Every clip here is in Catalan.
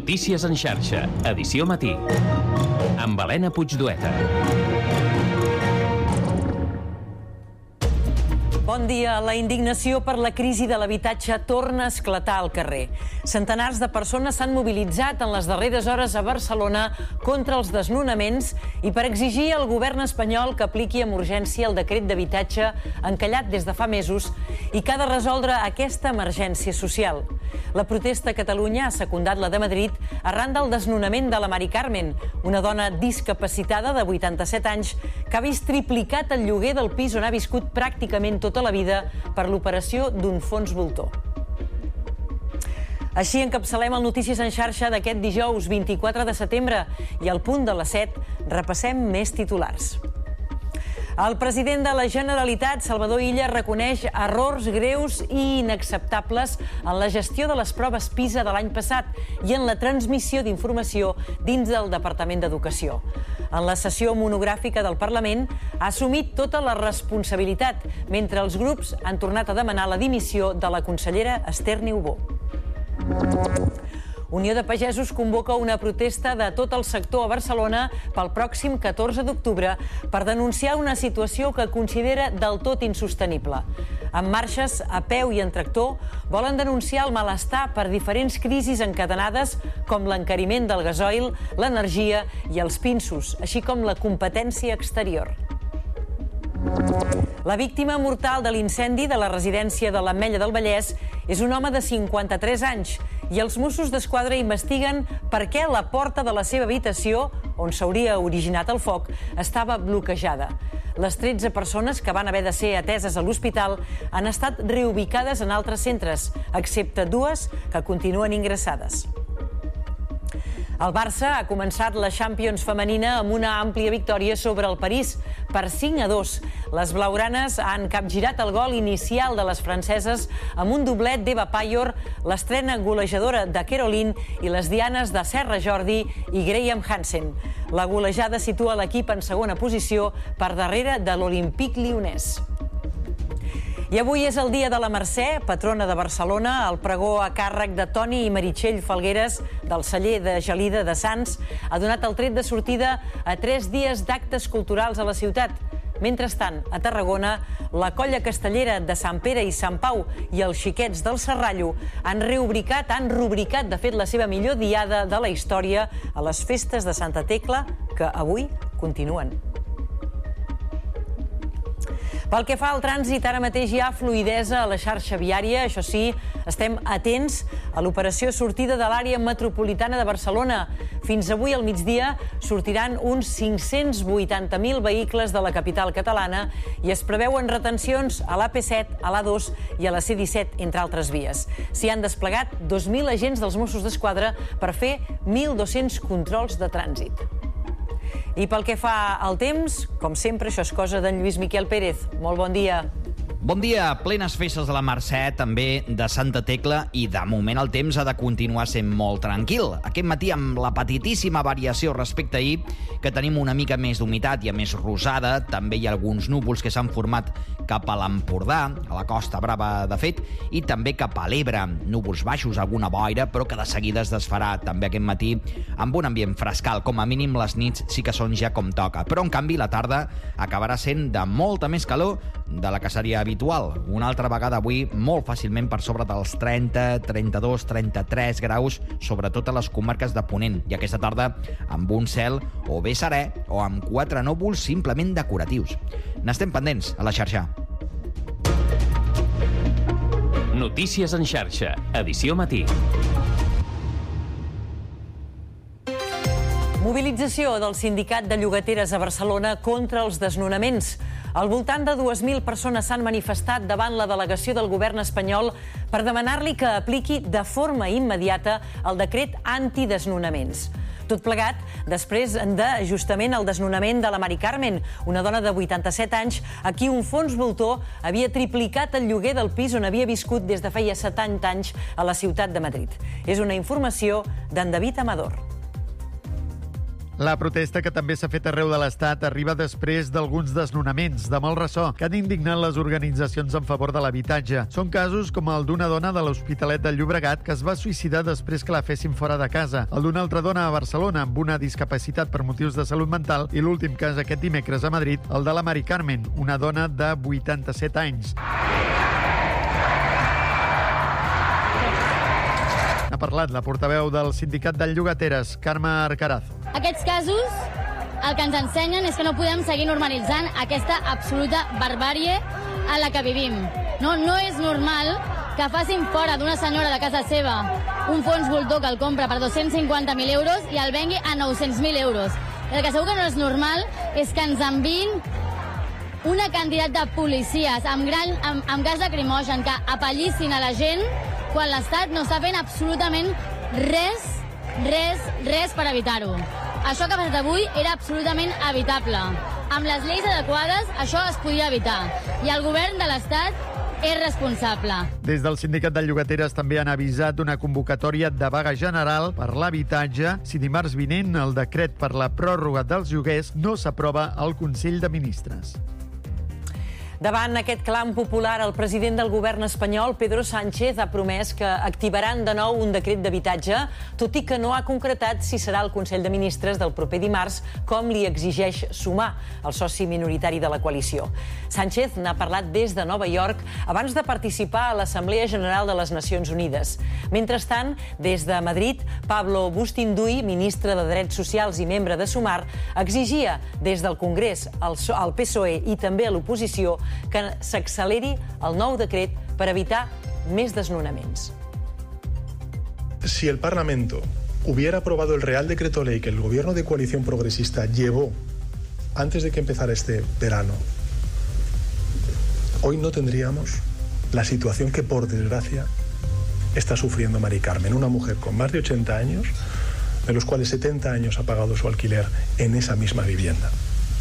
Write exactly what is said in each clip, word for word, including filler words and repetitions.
Notícies en xarxa, edició matí, amb Helena Puigdueta. Bon dia. La indignació per la crisi de l'habitatge torna a esclatar al carrer. Centenars de persones s'han mobilitzat en les darreres hores a Barcelona contra els desnonaments i per exigir al govern espanyol que apliqui amb urgència el decret d'habitatge encallat des de fa mesos i que ha de resoldre aquesta emergència social. La protesta a Catalunya ha secundat la de Madrid arran del desnonament de la Mari Carmen, una dona discapacitada de vuitanta-set anys que ha vist triplicat el lloguer del pis on ha viscut pràcticament tota la vida per l'operació d'un fons voltor. Així encapçalem el Notícies en xarxa d'aquest dijous vint-i-quatre de setembre i al punt de les set repassem més titulars. El president de la Generalitat, Salvador Illa, reconeix errors greus i inacceptables en la gestió de les proves PISA de l'any passat i en la transmissió d'informació dins del Departament d'Educació. En la sessió monogràfica del Parlament ha assumit tota la responsabilitat, mentre els grups han tornat a demanar la dimissió de la consellera Esther Niubó. Unió de Pagesos convoca una protesta de tot el sector a Barcelona pel pròxim catorze d'octubre per denunciar una situació que considera del tot insostenible. Amb marxes a peu i en tractor, volen denunciar el malestar per diferents crisis encadenades com l'encariment del gasoil, l'energia i els pinsos, així com la competència exterior. La víctima mortal de l'incendi de la residència de l'Ametlla del Vallès és un home de cinquanta-tres anys i els Mossos d'Esquadra investiguen per què la porta de la seva habitació, on s'hauria originat el foc, estava bloquejada. Les tretze persones que van haver de ser ateses a l'hospital han estat reubicades en altres centres, excepte dues que continuen ingressades. El Barça ha començat la Champions femenina amb una àmplia victòria sobre el París per cinc a dos. Les blaugranes han capgirat el gol inicial de les franceses amb un doblet d'Eva Payor, l'estrena golejadora de Caroline i les dianes de Serra Jordi i Graham Hansen. La golejada situa l'equip en segona posició per darrere de l'Olympique Lyonnès. I avui és el dia de la Mercè, patrona de Barcelona. El pregó a càrrec de Toni i Meritxell Falgueres, del celler de Gelida de Sants, ha donat el tret de sortida a tres dies d'actes culturals a la ciutat. Mentrestant, a Tarragona, la colla castellera de Sant Pere i Sant Pau i els xiquets del Serrallo han rubricat, han rubricat, de fet, la seva millor diada de la història a les festes de Santa Tecla, que avui continuen. Pel que fa al trànsit, ara mateix hi ha fluïdesa a la xarxa viària. Això sí, estem atents a l'operació sortida de l'àrea metropolitana de Barcelona. Fins avui al migdia sortiran uns cinc-cents vuitanta mil vehicles de la capital catalana i es preveuen retencions a l'A P set, a l'A dos i a la C disset, entre altres vies. S'hi han desplegat dos mil agents dels Mossos d'Esquadra per fer mil dos-cents controls de trànsit. I pel que fa al temps, com sempre, això és cosa d'en Lluís Miquel Pérez. Molt bon dia. Bon dia, plenes festes de la Mercè, també de Santa Tecla, i de moment el temps ha de continuar sent molt tranquil. Aquest matí, amb la petitíssima variació respecte a ahir, que tenim una mica més d'humitat i a més rosada, també hi ha alguns núvols que s'han format cap a l'Empordà, a la Costa Brava de fet, i també cap a l'Ebre. Núvols baixos, alguna boira, però que de seguida es desfarà també aquest matí amb un ambient frescal. Com a mínim les nits sí que són ja com toca, però en canvi la tarda acabarà sent de molta més calor de la que seria habitual. Una altra vegada avui molt fàcilment per sobre dels trenta, trenta-dos, trenta-tres graus, sobretot a les comarques de Ponent, i aquesta tarda amb un cel o bé serè o amb quatre núvols simplement decoratius. N'estem pendents a la xarxa. Notícies en xarxa, edició matí. Mobilització del Sindicat de Llogateres a Barcelona contra els desnonaments. Al voltant de dues mil persones s'han manifestat davant la delegació del govern espanyol per demanar-li que apliqui de forma immediata el decret antidesnonaments. Tot plegat després de, justament, el desnonament de la Mari Carmen, una dona de vuitanta-set anys a qui un fons voltor havia triplicat el lloguer del pis on havia viscut des de feia setanta anys a la ciutat de Madrid. És una informació d'en David Amador. La protesta, que també s'ha fet arreu de l'Estat, arriba després d'alguns desnonaments de molt ressò que han indignat les organitzacions en favor de l'habitatge. Són casos com el d'una dona de l'Hospitalet del Llobregat que es va suïcidar després que la fessin fora de casa, el d'una altra dona a Barcelona amb una discapacitat per motius de salut mental i l'últim cas aquest dimecres a Madrid, el de la Mari Carmen, una dona de vuitanta-set anys. Ha parlat la portaveu del Sindicat de Llogateres, Carme Arcarazo. Aquests casos el que ens ensenyen és que no podem seguir normalitzant aquesta absoluta barbàrie en la que vivim. No, no és normal que facin fora d'una senyora de casa seva un fons voltor que el compra per dos-cents cinquanta mil euros i el vengui a nou-cents mil euros. El que segur que no és normal és que ens enviïn una quantitat de policies amb, gran, amb, amb gas lacrimogen que apallissin a la gent quan l'Estat no està fent absolutament res, res, res per evitar-ho. Això que ha passat avui era absolutament evitable. Amb les lleis adequades, això es podia evitar. I el govern de l'Estat és responsable. Des del Sindicat de Llogateres també han avisat d'una convocatòria de vaga general per l'habitatge si dimarts vinent el decret per la pròrroga dels lloguers no s'aprova al Consell de Ministres. Davant aquest clam popular, el president del govern espanyol, Pedro Sánchez, ha promès que activaran de nou un decret d'habitatge, tot i que no ha concretat si serà el Consell de Ministres del proper dimarts, com li exigeix Sumar, el soci minoritari de la coalició. Sánchez n'ha parlat des de Nova York abans de participar a l'Assemblea General de les Nacions Unides. Mentrestant, des de Madrid, Pablo Bustinduy, ministre de Drets Socials i membre de Sumar, exigia des del Congrés, al P S O E i també a l'oposició que s'acceleri el nou decret per evitar més desnonaments. Si el Parlamento hubiera aprobado el Real Decreto Ley que el gobierno de coalición progresista llevó antes de que empezara este verano, hoy no tendríamos la situación que, por desgracia, está sufriendo Mari Carmen, una mujer con más de ochenta años, de los cuales setenta años ha pagado su alquiler en esa misma vivienda.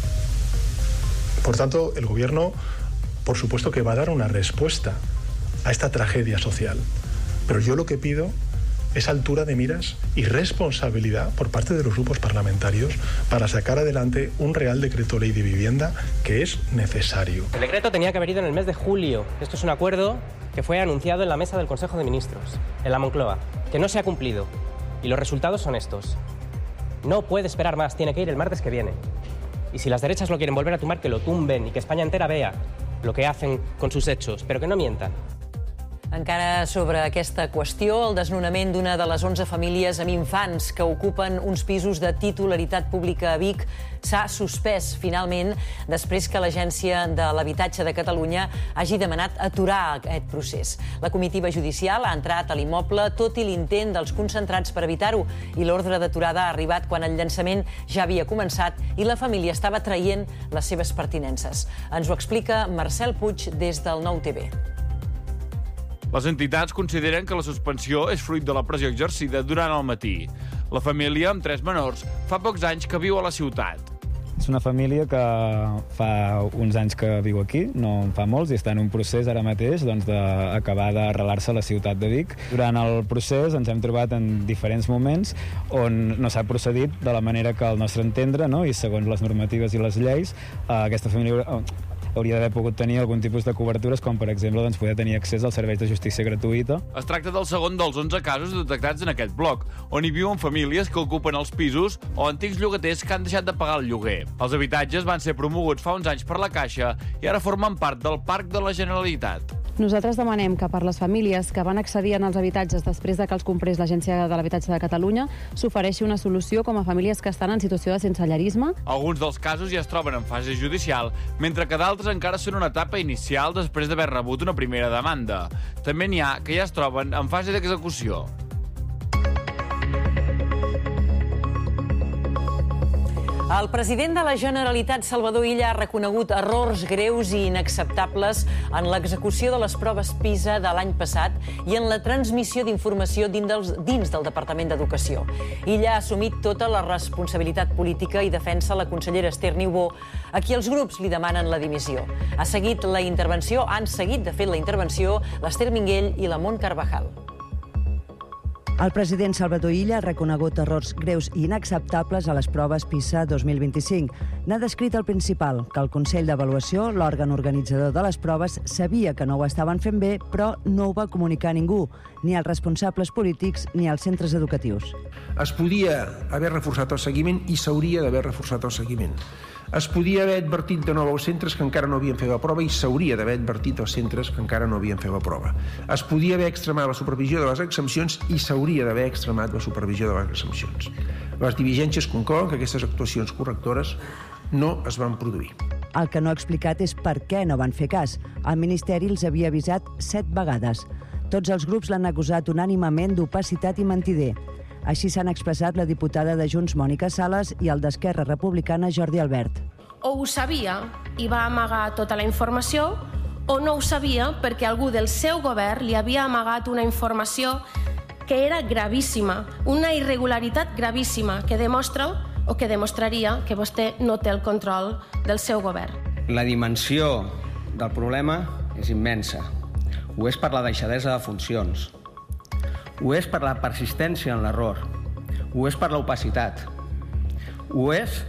Por tanto, el Gobierno, por supuesto que va a dar una respuesta a esta tragedia social. Pero yo lo que pido es altura de miras y responsabilidad por parte de los grupos parlamentarios para sacar adelante un Real Decreto Ley de Vivienda que es necesario. El decreto tenía que haber ido en el mes de julio. Esto es un acuerdo que fue anunciado en la mesa del Consejo de Ministros, en la Moncloa, que no se ha cumplido. Y los resultados son estos. No puede esperar más, tiene que ir el martes que viene. Y si las derechas lo quieren volver a tumbar, que lo tumben y que España entera vea lo que hacen con sus hechos, pero que no mientan. Encara sobre aquesta qüestió, el desnonament d'una de les onze famílies amb infants que ocupen uns pisos de titularitat pública a Vic s'ha suspès finalment després que l'Agència de l'Habitatge de Catalunya hagi demanat aturar aquest procés. La comitiva judicial ha entrat a l'immoble tot i l'intent dels concentrats per evitar-ho i l'ordre d'aturada ha arribat quan el llançament ja havia començat i la família estava traient les seves pertinences. Ens ho explica Marcel Puig des del Nou T V. Les entitats consideren que la suspensió és fruit de la pressió exercida durant el matí. La família, amb tres menors, fa pocs anys que viu a la ciutat. És una família que fa uns anys que viu aquí, no en fa molts, i està en un procés ara mateix doncs, d'acabar d'arrelar-se a la ciutat de Vic. Durant el procés ens hem trobat en diferents moments on no s'ha procedit de la manera que al nostre entendre, no? I segons les normatives i les lleis, aquesta família hauria d'haver pogut tenir algun tipus de cobertures, com per exemple doncs, poder tenir accés als serveis de justícia gratuïta. Es tracta del segon dels onze casos detectats en aquest bloc, on hi viuen famílies que ocupen els pisos o antics llogaters que han deixat de pagar el lloguer. Els habitatges van ser promoguts fa uns anys per la Caixa i ara formen part del Parc de la Generalitat. Nosaltres demanem que per les famílies que van accedir als habitatges després de que els comprés l'Agència de l'Habitatge de Catalunya s'ofereixi una solució com a famílies que estan en situació de sensellarisme. Alguns dels casos ja es troben en fase judicial, mentre que d'altres encara són en una etapa inicial després d'haver rebut una primera demanda. També n'hi ha que ja es troben en fase d'execució. El president de la Generalitat, Salvador Illa, ha reconegut errors greus i inacceptables en l'execució de les proves PISA de l'any passat i en la transmissió d'informació dins del Departament d'Educació. Illa ha assumit tota la responsabilitat política i defensa la consellera Esther Niubó, a qui els grups li demanen la dimissió. Ha seguit la intervenció, han seguit de fet la intervenció l'Esther Minguell i la Mont Carvajal. El president Salvador Illa ha reconegut errors greus i inacceptables a les proves PISA dos mil vint-i-cinc. N'ha descrit el principal, que el Consell d'Avaluació, l'òrgan organitzador de les proves, sabia que no ho estaven fent bé, però no ho va comunicar a ningú, ni als responsables polítics ni als centres educatius. Es podia haver reforçat el seguiment i s'hauria d'haver reforçat el seguiment. Es podia haver advertit de nou als centres que encara no havien fet la prova i s'hauria d'haver advertit als centres que encara no havien fet la prova. Es podia haver extremat la supervisió de les exempcions i s'hauria d'haver extremat la supervisió de les exempcions. Les diligències conclouen que aquestes actuacions correctores no es van produir. El que no ha explicat és per què no van fer cas. El Ministeri els havia avisat set vegades. Tots els grups l'han acusat unànimament d'opacitat i mentider. Així s'han expressat la diputada de Junts, Mònica Sales, i el d'Esquerra Republicana, Jordi Albert. O ho sabia i va amagar tota la informació, o no ho sabia perquè algú del seu govern li havia amagat una informació que era gravíssima, una irregularitat gravíssima que demostra o que demostraria que vostè no té el control del seu govern. La dimensió del problema és immensa. Ho és per la deixadesa de funcions. Ho és per la persistència en l'error. Ho és per l'opacitat. Ho és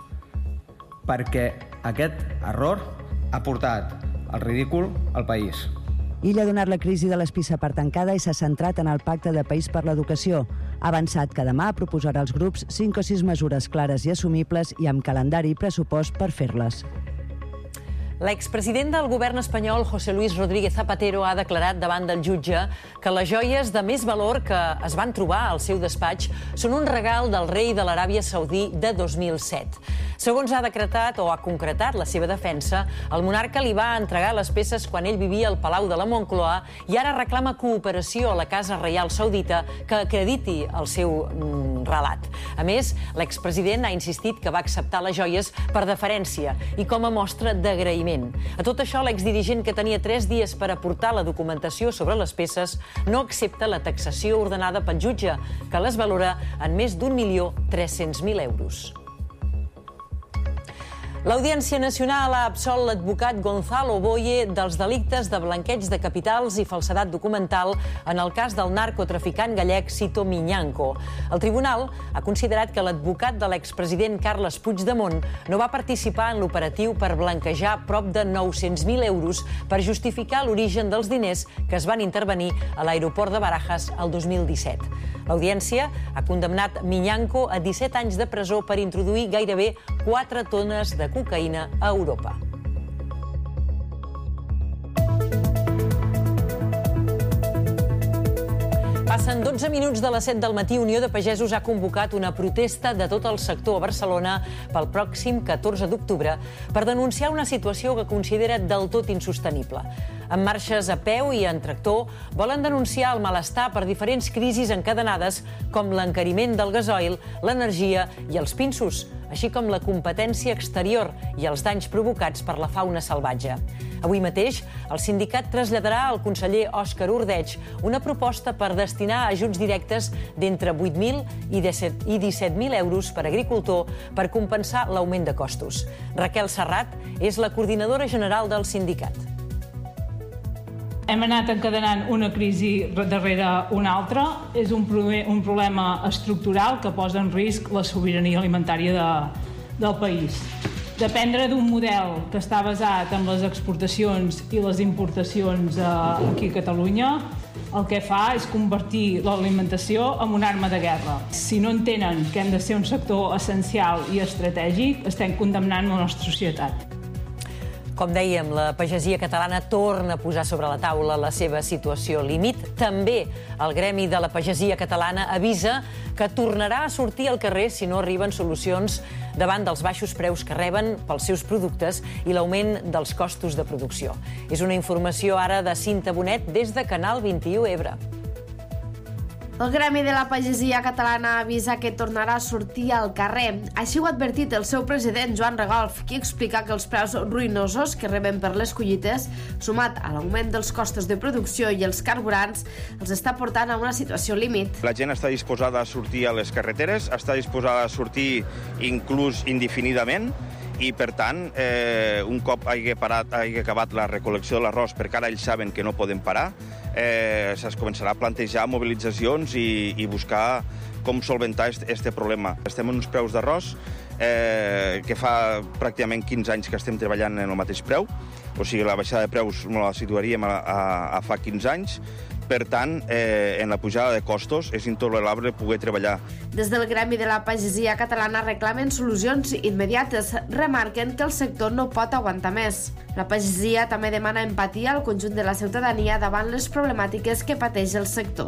perquè aquest error ha portat el ridícul al país. Illa ha donat la crisi de les PISA per tancada i s'ha centrat en el Pacte de País per l'Educació. Ha avançat que demà proposarà als grups cinc o sis mesures clares i assumibles i amb calendari i pressupost per fer-les. L'expresident del govern espanyol, José Luis Rodríguez Zapatero, ha declarat davant del jutge que les joies de més valor que es van trobar al seu despatx són un regal del rei de l'Aràbia Saudí de dos mil set. Segons ha decretat o ha concretat la seva defensa, el monarca li va entregar les peces quan ell vivia al Palau de la Moncloa i ara reclama cooperació a la Casa Reial Saudita que acrediti el seu mm, relat. A més, l'expresident ha insistit que va acceptar les joies per deferència i com a mostra d'agraïment. A tot això, l'exdirigent, que tenia tres dies per aportar la documentació sobre les peces, no accepta la taxació ordenada pel jutge, que les valora en més d'un milió tres-cents mil euros. L'Audiència Nacional ha absolt l'advocat Gonzalo Boye dels delictes de blanqueig de capitals i falsedat documental en el cas del narcotraficant gallec Sito Miñanco. El tribunal ha considerat que l'advocat de l'expresident Carles Puigdemont no va participar en l'operatiu per blanquejar prop de nou-cents mil euros per justificar l'origen dels diners que es van intervenir a l'aeroport de Barajas el dos mil disset. L'Audiència ha condemnat Miñanco a disset anys de presó per introduir gairebé quatre tones de cocaïna a Europa. Passen dotze minuts de les set del matí. Unió de Pagesos ha convocat una protesta de tot el sector a Barcelona pel pròxim catorze d'octubre per denunciar una situació que considera del tot insostenible. Amb marxes a peu i en tractor, volen denunciar el malestar per diferents crisis encadenades com l'encariment del gasoil, l'energia i els pinsos, així com la competència exterior i els danys provocats per la fauna salvatge. Avui mateix, el sindicat traslladarà al conseller Òscar Ordeig una proposta per destinar ajuts directes d'entre vuit mil i disset mil euros per agricultor per compensar l'augment de costos. Raquel Serrat és la coordinadora general del sindicat. Hem anat encadenant una crisi darrere una altra. És un, un problema estructural que posa en risc la sobirania alimentària de, del país. Dependre d'un model que està basat en les exportacions i les importacions eh, aquí a Catalunya, el que fa és convertir l'alimentació en una arma de guerra. Si no entenen que hem de ser un sector essencial i estratègic, estem condemnant la nostra societat. Com dèiem, la pagesia catalana torna a posar sobre la taula la seva situació límit. També el Gremi de la Pagesia Catalana avisa que tornarà a sortir al carrer si no arriben solucions davant dels baixos preus que reben pels seus productes i l'augment dels costos de producció. És una informació ara de Cinta Bonet des de Canal vint-i-u Ebre. El Gremi de la Pagesia Catalana avisa que tornarà a sortir al carrer. Així ho ha advertit el seu president, Joan Regolf, qui explica que els preus ruïnosos que reben per les collites, sumat a l'augment dels costos de producció i els carburants, els està portant a una situació límit. La gent està disposada a sortir a les carreteres, està disposada a sortir inclús indefinidament, i, per tant, eh, un cop hagi, parat, hagi acabat la recol·lecció de l'arròs, perquè ara ells saben que no poden parar, eh, es començarà a plantejar mobilitzacions i, i buscar com solventar aquest problema. Estem en uns preus d'arròs eh, que fa pràcticament quinze anys que estem treballant en el mateix preu, o sigui, la baixada de preus no la situaríem a, a, a fa quinze anys. Per tant, eh, en la pujada de costos és intolerable poder treballar. Des del Gremi de la Pagesia Catalana reclamen solucions immediates. Remarquen que el sector no pot aguantar més. La pagesia també demana empatia al conjunt de la ciutadania davant les problemàtiques que pateix el sector.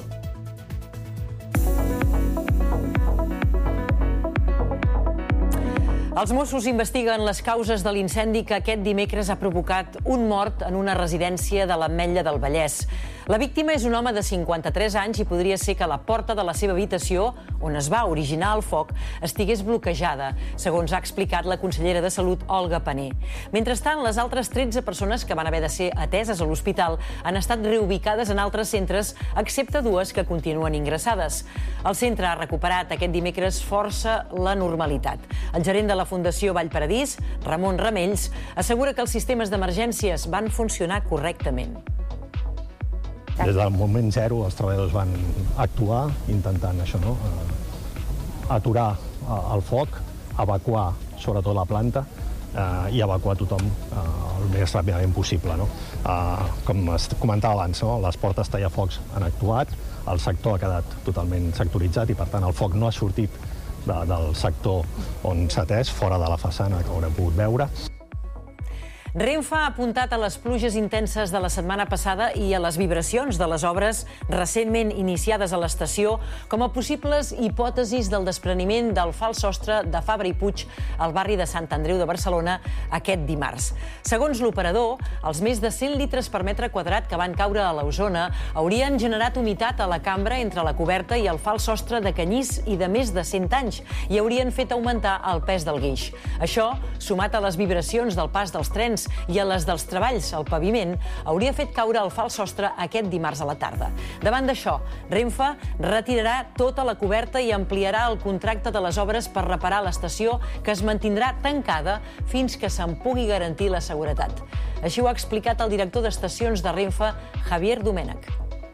Els Mossos investiguen les causes de l'incendi que aquest dimecres ha provocat un mort en una residència de l'Ametlla del Vallès. La víctima és un home de cinquanta-tres anys i podria ser que la porta de la seva habitació, on es va originar el foc, estigués bloquejada, segons ha explicat la consellera de Salut, Olga Pané. Mentrestant, les altres tretze persones que van haver de ser ateses a l'hospital han estat reubicades en altres centres, excepte dues que continuen ingressades. El centre ha recuperat aquest dimecres força la normalitat. El gerent de la Fundació Vallparadís, Ramon Ramells, assegura que els sistemes d'emergències van funcionar correctament. Des del moment zero els treballadors van actuar intentant això, no? aturar el foc, evacuar sobretot la planta eh, i evacuar tothom eh, el més ràpidament possible. No? Eh, com es comentava abans, no? Les portes tallafocs han actuat, el sector ha quedat totalment sectoritzat i per tant el foc no ha sortit de, del sector on s'ha atès, fora de la façana que haurem pogut veure. Renfe ha apuntat a les pluges intenses de la setmana passada i a les vibracions de les obres recentment iniciades a l'estació com a possibles hipòtesis del despreniment del fals sostre de Fabra i Puig al barri de Sant Andreu de Barcelona aquest dimarts. Segons l'operador, els més de cent litres per metre quadrat que van caure a l'Osona haurien generat humitat a la cambra entre la coberta i el fals sostre de canyís i de més de cent anys i haurien fet augmentar el pes del guix. Això, sumat a les vibracions del pas dels trens i a les dels treballs al paviment, hauria fet caure el fals sostre aquest dimarts a la tarda. Davant d'això, Renfe retirarà tota la coberta i ampliarà el contracte de les obres per reparar l'estació, que es mantindrà tancada fins que se'n pugui garantir la seguretat. Així ho ha explicat el director d'estacions de Renfe, Javier Domènech.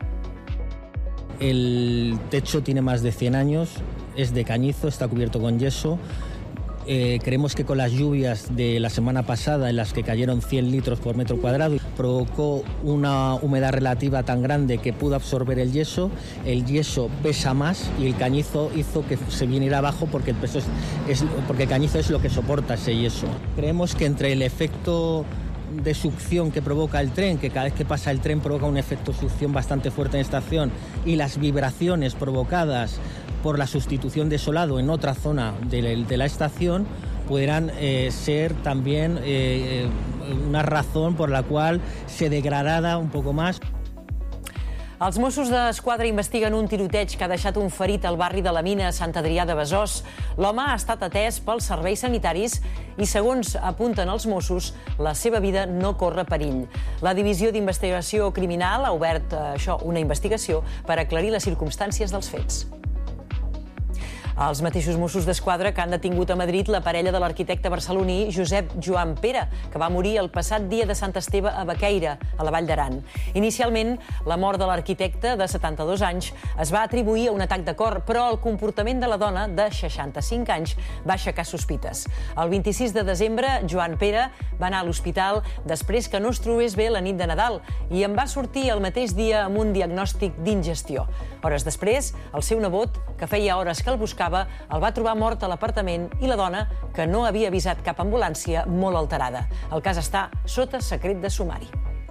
El techo tiene más de cien años, es de cañizo, está cubierto con yeso. Eh, creemos que con las lluvias de la semana pasada, en las que cayeron cien litros por metro cuadrado, provocó una humedad relativa tan grande que pudo absorber el yeso. El yeso pesa más y el cañizo hizo que se viniera abajo porque el, peso es, es, porque el cañizo es lo que soporta ese yeso. Creemos que entre el efecto de succión que provoca el tren, que cada vez que pasa el tren provoca un efecto succión bastante fuerte en estación, y las vibraciones provocadas por la sustitución de solado en otra zona de, de la estación, pudieran eh, ser también eh, una razón por la cual se degradara un poco más. Els Mossos d'Esquadra investiguen un tiroteig que ha deixat un ferit al barri de la Mina a Sant Adrià de Besòs. L'home ha estat atès pels serveis sanitaris i, segons apunten els Mossos, la seva vida no corre perill. La Divisió d'Investigació Criminal ha obert eh, això, una investigació per aclarir les circumstàncies dels fets. Els mateixos Mossos d'Esquadra que han detingut a Madrid la parella de l'arquitecte barceloní Josep Joan Pere, que va morir el passat dia de Sant Esteve a Baqueira, a la Vall d'Aran. Inicialment, la mort de l'arquitecte, de setanta-dos anys, es va atribuir a un atac de cor, però el comportament de la dona, de seixanta-cinc anys, va aixecar sospites. El vint-i-sis de desembre, Joan Pere va anar a l'hospital després que no es trobés bé la nit de Nadal i en va sortir el mateix dia amb un diagnòstic d'ingestió. Hores després, el seu nebot, que feia hores que el buscava, el va trobar mort a l'apartament i la dona, que no havia avisat cap ambulància, molt alterada. El cas està sota secret de sumari.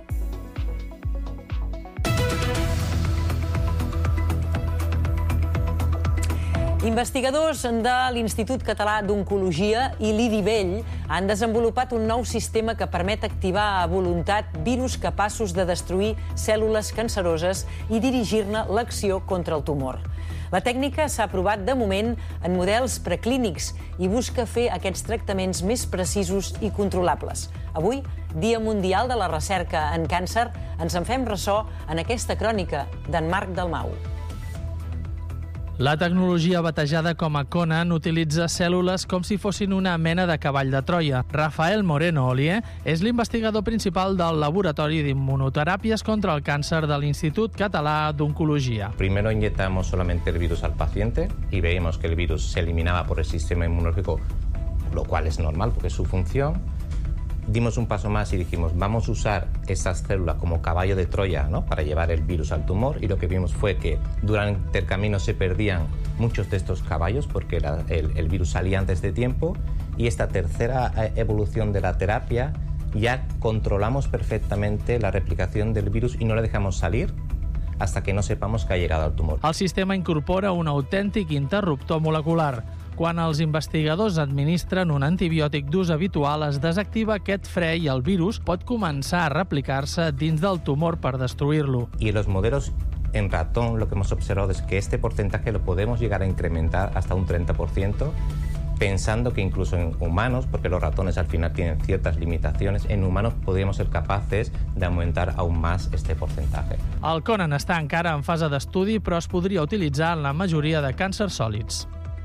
Investigadors de l'Institut Català d'Oncologia i l'I D I Vell han desenvolupat un nou sistema que permet activar a voluntat virus capaços de destruir cèl·lules canceroses i dirigir-ne l'acció contra el tumor. La tècnica s'ha provat de moment en models preclínics i busca fer aquests tractaments més precisos i controlables. Avui, Dia Mundial de la Recerca en Càncer, ens en fem ressò en aquesta crònica d'en Marc Dalmau. La tecnologia batejada com a Conan utilitza cèl·lules com si fossin una mena de cavall de Troia. Rafael Moreno Olier és l'investigador principal del Laboratori d'Immunoteràpies contra el Càncer de l'Institut Català d'Oncologia. Primero inyectamos solamente el virus al paciente y veíamos que el virus se eliminaba por el sistema inmunológico, lo cual es normal porque es su función. Dimos un paso más y dijimos, vamos a usar estas células como caballo de Troya, ¿no?, para llevar el virus al tumor, y lo que vimos fue que durante el camino se perdían muchos de estos caballos porque la, el, el virus salía antes de tiempo, y esta tercera evolución de la terapia ya controlamos perfectamente la replicación del virus y no la dejamos salir hasta que no sepamos que ha llegado al tumor. El sistema incorpora un autèntic interruptor molecular. Quan els investigadors administren un antibiòtic d'ús habitual, es desactiva aquest fre i el virus pot començar a replicar-se dins del tumor per destruir-lo. Y en los modelos en ratón lo que hemos observado es que este porcentaje lo podemos llegar a incrementar hasta un treinta por ciento, pensando que incluso en humanos, porque los ratones al final tienen ciertas limitaciones, en humanos podríamos ser capaces de aumentar aún más este porcentaje. El Conan està encara en fase d'estudi, però es podria utilitzar en la majoria de càncers sòlids.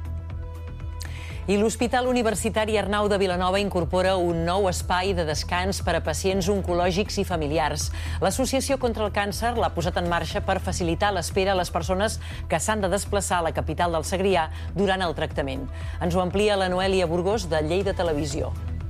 I l'Hospital Universitari Arnau de Vilanova incorpora un nou espai de descans per a pacients oncològics i familiars. L'Associació contra el Càncer l'ha posat en marxa per facilitar l'espera a les persones que s'han de desplaçar a la capital del Segrià durant el tractament. Ens ho amplia la Noèlia Burgos, de Lleida Televisió.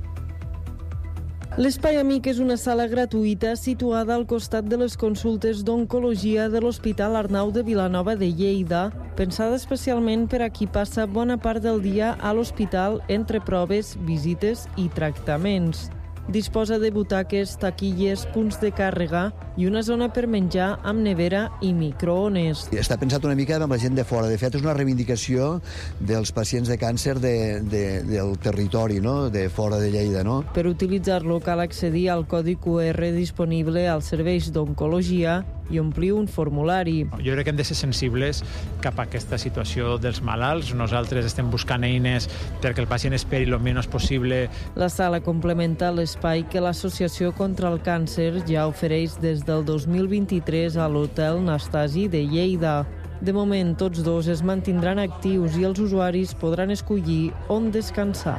L'Espai Amic és una sala gratuïta situada al costat de les consultes d'oncologia de l'Hospital Arnau de Vilanova de Lleida, pensada especialment per a qui passa bona part del dia a l'hospital entre proves, visites i tractaments. Disposa de butaques, taquilles, punts de càrrega i una zona per menjar amb nevera i microones. Està pensat una mica amb la gent de fora. De fet, és una reivindicació dels pacients de càncer de, de, del territori, no?, de fora de Lleida. No? Per utilitzar-lo cal accedir al codi Q R disponible als serveis d'oncologia i omplir un formulari. Jo crec que hem de ser sensibles cap a aquesta situació dels malalts. Nosaltres estem buscant eines perquè el pacient esperi el menys possible. La sala complementa l'espai que l'Associació contra el Càncer ja ofereix des del dos mil vint-i-tres a l'Hotel Nastasi de Lleida. De moment, tots dos es mantindran actius i els usuaris podran escollir on descansar.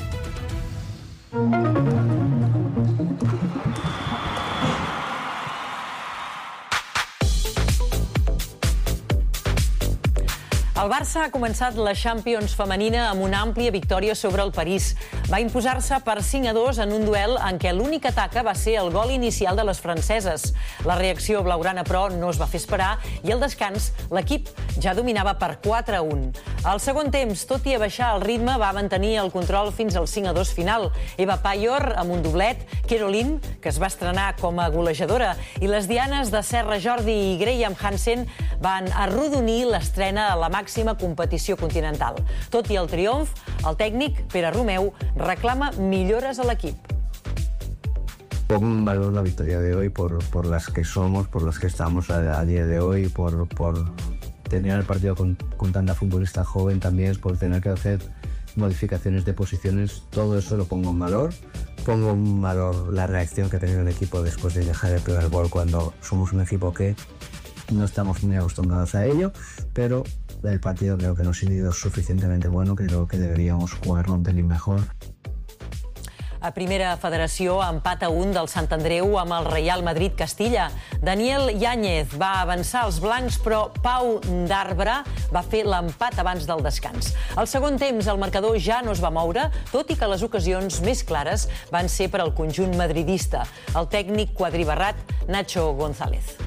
El Barça ha començat la Champions femenina amb una àmplia victòria sobre el París. Va imposar-se per cinc a dos en un duel en què l'única taca va ser el gol inicial de les franceses. La reacció blaugrana, però, no es va fer esperar i al descans l'equip ja dominava per quatre a un. Al segon temps, tot i abaixar el ritme, va mantenir el control fins al cinc a dos final. Eva Payor amb un doblet, Caroline, que es va estrenar com a golejadora, i les dianes de Serra Jordi i Graham Hansen van arrodonir l'estrena a la màxima competició continental. Tot i el triomf, el tècnic, Pere Romeu, reclama millores a l'equip. Pongo en valor la victoria de hoy por, por las que somos, por las que estamos a, a día de hoy, por, por tener el partido con, con tanta futbolista joven también, por tener que hacer modificaciones de posiciones. Todo eso lo pongo en valor. Pongo en valor la reacción que ha tenido el equipo después de dejar el primer gol, cuando somos un equipo que no estamos muy acostumbrados a ello, pero el partido creo que no ha sido suficientemente bueno, creo que deberíamos jugarlo un pelín mejor. A Primera Federació, empat a un del Sant Andreu amb el Real Madrid Castilla. Daniel Yáñez va avançar als blancs, però Pau D'Arbre va fer l'empat abans del descans. Al segon temps, el marcador ja no es va moure, tot i que les ocasions més clares van ser per al conjunt madridista. El tècnic quadribarrat, Nacho González.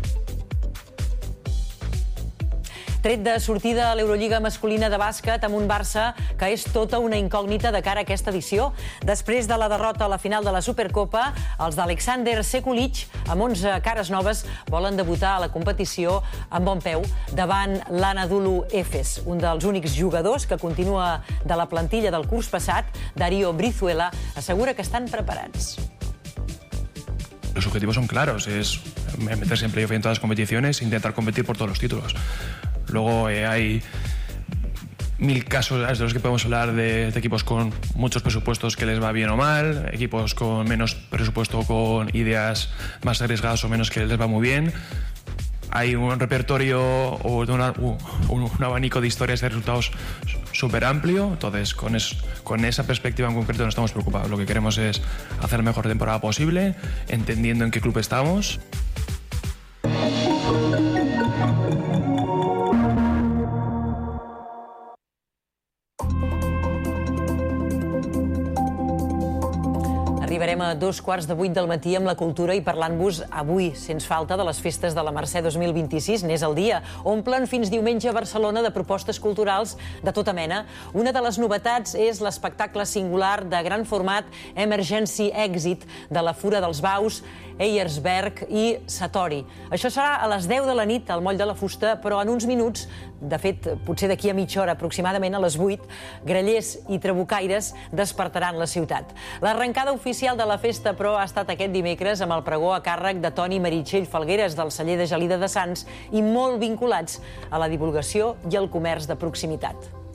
Tret de sortida a l'Eurolliga masculina de bàsquet amb un Barça que és tota una incògnita de cara a aquesta edició. Després de la derrota a la final de la Supercopa, els d'Alexander Sekulic, amb onze cares noves, volen debutar a la competició amb bon peu davant l'Anadolu Efes. Un dels únics jugadors que continua de la plantilla del curs passat, Darío Brizuela, assegura que estan preparats. Los objetivos son claros, es meterse en playoff en todas las competiciones e intentar competir por todos los títulos. Luego eh, hay mil casos de los que podemos hablar de, de equipos con muchos presupuestos que les va bien o mal, equipos con menos presupuesto, con ideas más arriesgadas o menos que les va muy bien. hay un repertorio o una, un, un abanico de historias de resultados súper amplio. Entonces, con, es, con esa perspectiva en concreto no estamos preocupados. Lo que queremos es hacer la mejor temporada posible, entendiendo en qué club estamos. Arribarem a dos quarts de vuit del matí amb la cultura i parlant-vos avui, sens falta, de les festes de la Mercè dos mil vint-i-sis. N'és el dia. Omplen fins diumenge a Barcelona de propostes culturals de tota mena. Una de les novetats és l'espectacle singular de gran format Emergency Exit de la Fura dels Baus, Eiersberg i Satori. Això serà a les deu de la nit al Moll de la Fusta, però en uns minuts, de fet, potser d'aquí a mitja hora, aproximadament a les vuit, grallers i trabucaires despertaran la ciutat. L'arrencada oficial de la festa, però, ha estat aquest dimecres amb el pregó a càrrec de Toni Meritxell Falgueres, del celler de Gelida de Sants, i molt vinculats a la divulgació i al comerç de proximitat.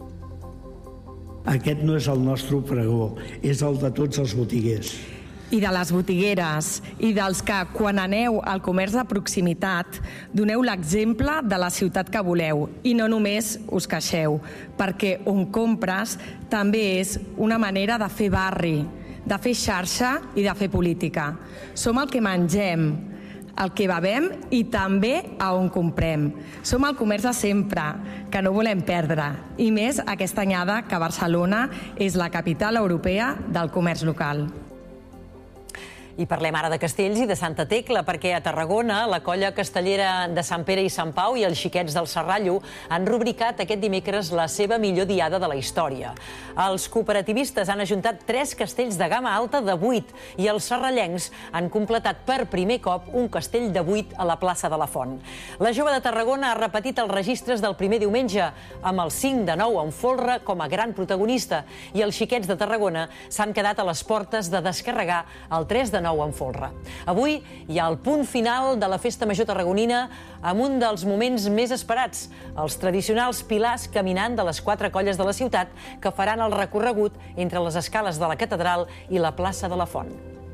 Aquest no és el nostre pregó, és el de tots els botiguers. I de les botigueres, i dels que, quan aneu al comerç de proximitat, doneu l'exemple de la ciutat que voleu, i no només us queixeu, perquè on compres també és una manera de fer barri, de fer xarxa i de fer política. Som el que mengem, el que bevem i també a on comprem. Som el comerç de sempre, que no volem perdre, i més aquesta anyada que Barcelona és la capital europea del comerç local. I parlem ara de castells i de Santa Tecla, perquè a Tarragona la colla castellera de Sant Pere i Sant Pau i els xiquets del Serrallo han rubricat aquest dimecres la seva millor diada de la història. Els cooperativistes han ajuntat tres castells de gamma alta de vuit i els serrallencs han completat per primer cop un castell de vuit a la plaça de la Font. La jove de Tarragona ha repetit els registres del primer diumenge, amb el cinc de nou en folre com a gran protagonista, i els xiquets de Tarragona s'han quedat a les portes de descarregar el tres de nou en folre. Avui hi ha el punt final de la Festa Major tarragonina amb un dels moments més esperats, els tradicionals pilars caminant de les quatre colles de la ciutat que faran el recorregut entre les escales de la catedral i la plaça de la Font.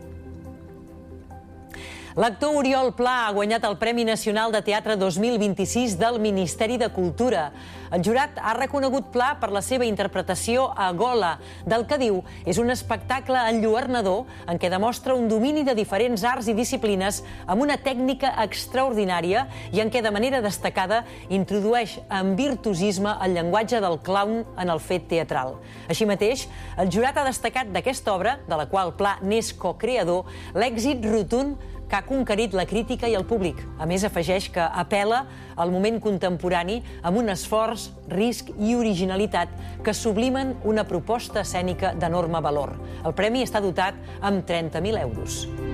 L'actor Oriol Pla ha guanyat el Premi Nacional de Teatre dos mil vint-i-sis del Ministeri de Cultura. El jurat ha reconegut Pla per la seva interpretació a Gola, del que diu és un espectacle enlluernador en què demostra un domini de diferents arts i disciplines amb una tècnica extraordinària i en què de manera destacada introdueix amb virtuosisme el llenguatge del clown en el fet teatral. Així mateix, el jurat ha destacat d'aquesta obra, de la qual Pla n'és co-creador, l'èxit rotund que ha conquerit la crítica i el públic. A més, afegeix que apel·la al moment contemporani amb un esforç, risc i originalitat que sublimen una proposta escènica d'enorme valor. El premi està dotat amb trenta mil euros.